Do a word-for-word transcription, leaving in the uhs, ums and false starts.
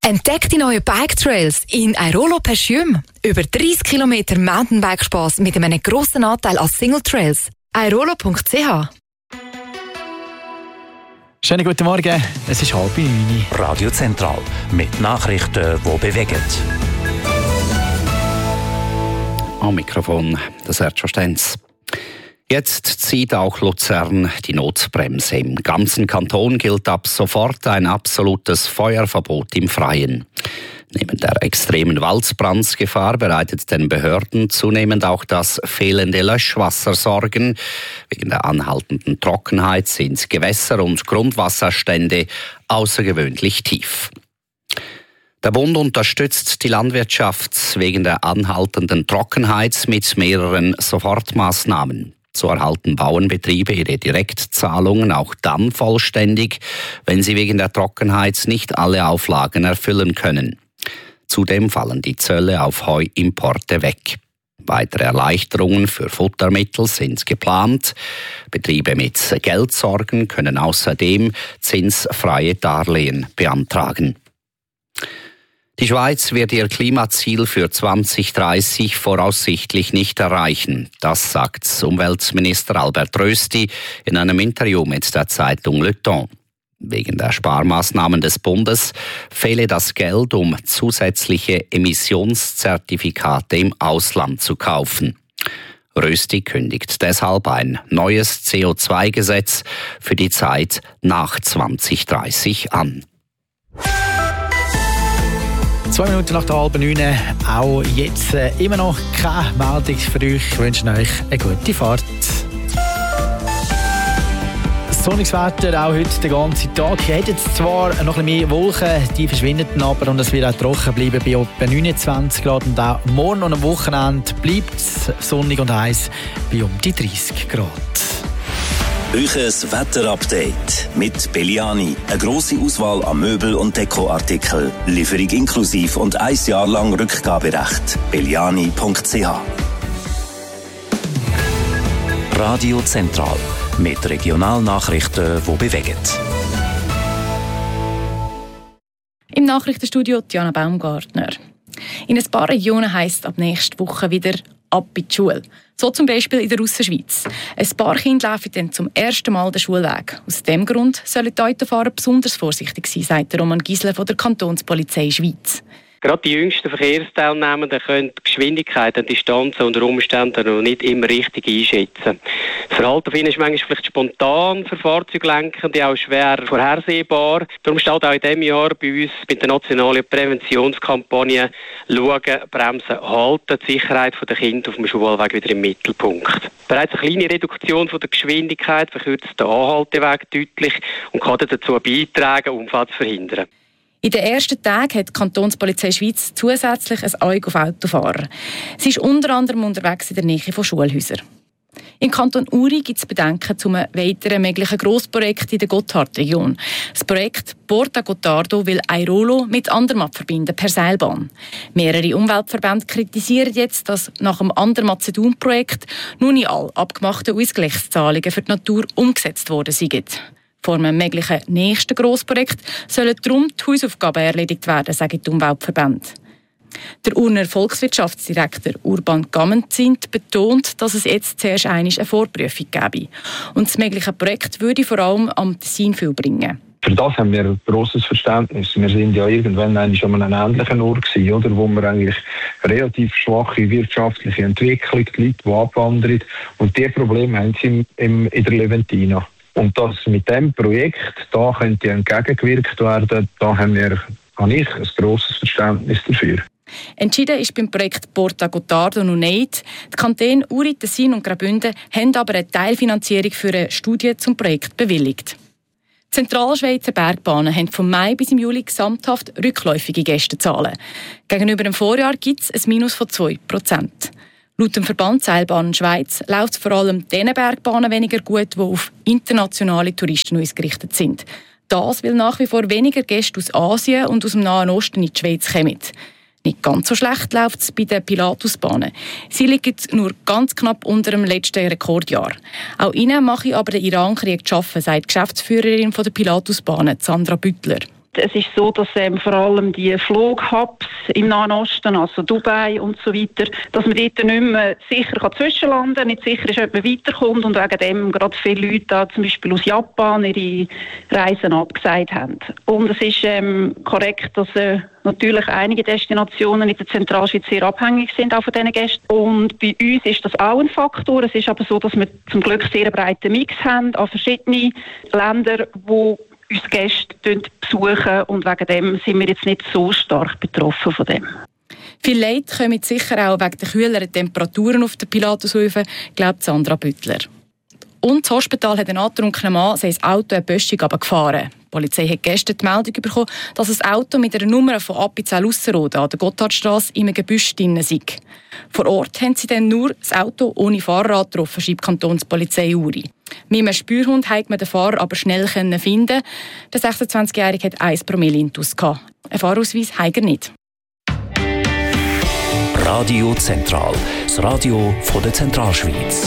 Entdeckt die neuen Bike-Trails in Airolo-Perschum. Über dreissig Kilometer Mountainbike-Spass mit einem grossen Anteil an Single-Trails. airolo punkt c h. Schönen guten Morgen, es ist halb neun. Radio Zentral mit Nachrichten, die bewegen. Am Mikrofon der Sergio Stenz. Jetzt zieht auch Luzern die Notbremse. Im ganzen Kanton gilt ab sofort ein absolutes Feuerverbot im Freien. Neben der extremen Waldbrandsgefahr bereitet den Behörden zunehmend auch das fehlende Löschwasser Sorgen. Wegen der anhaltenden Trockenheit sind Gewässer- und Grundwasserstände außergewöhnlich tief. Der Bund unterstützt die Landwirtschaft wegen der anhaltenden Trockenheit mit mehreren Sofortmaßnahmen. So erhalten Bauernbetriebe ihre Direktzahlungen auch dann vollständig, wenn sie wegen der Trockenheit nicht alle Auflagen erfüllen können. Zudem fallen die Zölle auf Heuimporte weg. Weitere Erleichterungen für Futtermittel sind geplant. Betriebe mit Geldsorgen können außerdem zinsfreie Darlehen beantragen. Die Schweiz wird ihr Klimaziel für zwanzig dreißig voraussichtlich nicht erreichen. Das sagt Umweltminister Albert Rösti in einem Interview mit der Zeitung Le Temps. Wegen der Sparmaßnahmen des Bundes fehle das Geld, um zusätzliche Emissionszertifikate im Ausland zu kaufen. Rösti kündigt deshalb ein neues C O zwei Gesetz für die Zeit nach zwanzig dreißig an. Zwei Minuten nach der halben neun, auch jetzt äh, immer noch keine Meldung für euch. Ich wünsche euch eine gute Fahrt. Sonniges Wetter auch heute den ganzen Tag. Ihr hättet zwar noch ein bisschen mehr Wolken, die verschwinden aber und es wird auch trocken bleiben bei etwa neunundzwanzig Grad. Und auch morgen und am Wochenende bleibt es sonnig und heiß bei um die dreißig Grad. Euches Wetterupdate mit Belliani. Eine grosse Auswahl an Möbel- und Dekoartikeln. Lieferung inklusiv und ein Jahr lang Rückgaberecht. belliani punkt c h. Radio Zentral mit Regionalnachrichten, die bewegen. Im Nachrichtenstudio Diana Baumgartner. In ein paar Regionen heisst es ab nächster Woche wieder ab in die Schule. So zum Beispiel in der Ausserschweiz. Ein paar Kinder laufen dann zum ersten Mal den Schulweg. Aus diesem Grund sollen die Autofahrer besonders vorsichtig sein, sagt Roman Gisler von der Kantonspolizei Schweiz. Gerade die jüngsten Verkehrsteilnehmenden können die Geschwindigkeit und Distanzen unter Umständen noch nicht immer richtig einschätzen. Das Verhalten von ihnen ist manchmal vielleicht spontan für Fahrzeuglenkende, auch schwer vorhersehbar. Darum steht auch in diesem Jahr bei uns bei der nationalen Präventionskampagne «Schauen, bremsen, halten» die Sicherheit der Kinder auf dem Schulweg wieder im Mittelpunkt. Bereits eine kleine Reduktion von der Geschwindigkeit verkürzt den Anhalteweg deutlich und kann dazu beitragen, Unfälle zu verhindern. In den ersten Tagen hat die Kantonspolizei Schweiz zusätzlich ein Auge auf Autofahrer. Sie ist unter anderem unterwegs in der Nähe von Schulhäusern. Im Kanton Uri gibt es Bedenken zu einem weiteren möglichen Grossprojekt in der Gotthardregion. Das Projekt Porta Gottardo will Airolo mit Andermatt verbinden per Seilbahn. Mehrere Umweltverbände kritisieren jetzt, dass nach dem Andermatt-Sedun-Projekt nun nicht alle abgemachten Ausgleichszahlungen für die Natur umgesetzt worden sind. Vor einem möglichen nächsten Grossprojekt sollen darum die Hausaufgaben erledigt werden, sagen die Umweltverbände. Der Urner Volkswirtschaftsdirektor Urban Gamenzint betont, dass es jetzt zuerst einmal eine Vorprüfung gebe. Und das mögliche Projekt würde vor allem am Tessin viel bringen. Für das haben wir ein grosses Verständnis. Wir sind ja irgendwann schon an einem ähnlichen Ort gewesen, oder, wo wir eigentlich relativ schwache wirtschaftliche Entwicklung, die Leute, die abwandern. Und diese Probleme haben sie im, im, in der Leventina. Und dass mit diesem Projekt, da könnte entgegengewirkt werden, da haben wir, habe ich ein grosses Verständnis dafür. Entschieden ist beim Projekt Porta Gottardo noch nicht. Die Kantone Uri, Tessin und Graubünden haben aber eine Teilfinanzierung für eine Studie zum Projekt bewilligt. Die Zentralschweizer Bergbahnen haben vom Mai bis im Juli gesamthaft rückläufige Gästezahlen. Gegenüber dem Vorjahr gibt es ein Minus von zwei Prozent. Laut dem Verband Seilbahnen Schweiz läuft es vor allem den Bergbahnen weniger gut, die auf internationale Touristen ausgerichtet sind. Das, weil nach wie vor weniger Gäste aus Asien und aus dem Nahen Osten in die Schweiz kommen. Nicht ganz so schlecht läuft es bei den Pilatusbahnen. Sie liegen nur ganz knapp unter dem letzten Rekordjahr. Auch ihnen mache aber der Irankrieg zu schaffen, sagt die Geschäftsführerin der Pilatusbahnen, Sandra Büttler. Es ist so, dass ähm, vor allem die Flughubs im Nahen Osten, also Dubai und so weiter, dass man dort nicht mehr sicher kann zwischenlanden kann, nicht sicher ist, ob man weiterkommt und wegen dem gerade viele Leute da, zum Beispiel aus Japan, ihre Reisen abgesagt haben. Und es ist ähm, korrekt, dass äh, natürlich einige Destinationen in der Zentralschweiz sehr abhängig sind auch von diesen Gästen. Und bei uns ist das auch ein Faktor. Es ist aber so, dass wir zum Glück sehr einen breiten Mix haben an verschiedenen Ländern, die uns Gäste besuchen, und wegen dem sind wir jetzt nicht so stark betroffen von dem. Viele Leute kommen sicher auch wegen der kühleren Temperaturen auf den Pilatushöfen, glaubt Sandra Büttler. Und das Hospital hat einen antrunkenen Mann sein Auto eine Böschung gefahren. Die Polizei hat gestern die Meldung bekommen, dass ein Auto mit einer Nummer von Appenzell-Ausserrhoden an der Gotthardstrasse in einem Gebüsch drin sei. Vor Ort haben sie dann nur das Auto ohne Fahrrad getroffen, schreibt die Kantonspolizei Uri. Mit einem Spürhund konnte man den Fahrer aber schnell finden. Der sechsundzwanzigjährige hat ein Promille intus gehabt. Einen Fahrausweis hat er nicht. Radio Zentral, das Radio von der Zentralschweiz.